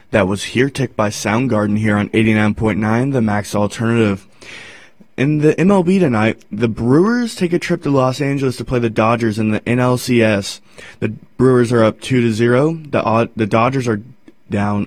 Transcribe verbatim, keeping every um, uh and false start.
That was Here Tick by Soundgarden here on eighty-nine point nine, the Max Alternative. In the M L B tonight, the Brewers take a trip to Los Angeles to play the Dodgers in the N L C S. The Brewers are up two to zero. The, the Dodgers are down